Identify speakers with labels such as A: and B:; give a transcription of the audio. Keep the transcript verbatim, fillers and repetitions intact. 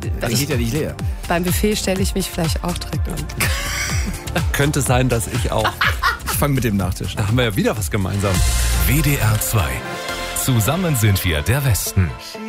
A: Das
B: ich,
A: geht ja nicht leer.
B: Beim Buffet stelle ich mich vielleicht auch direkt an.
C: Könnte sein, dass ich auch.
A: Ich fange mit dem Nachtisch.
C: Da haben wir ja wieder was gemeinsam.
D: W D R zwei. Zusammen sind wir der Westen.